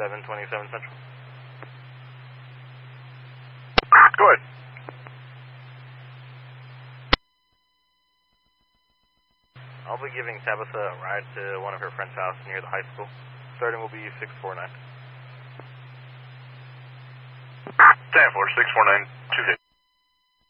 727 Central. Go ahead. I'll be giving Tabitha a ride to one of her friend's house near the high school. Starting will be 649. 10-4, 649, 250.